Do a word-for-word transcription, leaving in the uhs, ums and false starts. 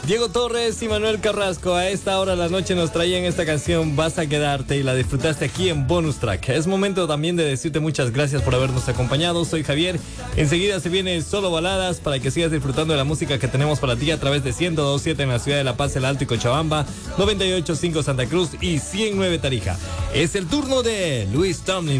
Diego Torres y Manuel Carrasco a esta hora de la noche nos traían esta canción Vas a quedarte y la disfrutaste aquí en Bonus Track. Es momento también de decirte muchas gracias por habernos acompañado. Soy Javier. Enseguida se viene Solo Baladas para que sigas disfrutando de la música que tenemos para ti a través de ciento dos punto siete en la ciudad de La Paz, El Alto y Cochabamba, noventa y ocho punto cinco Santa Cruz y ciento nueve Tarija. Es el turno de Luis Tomlin.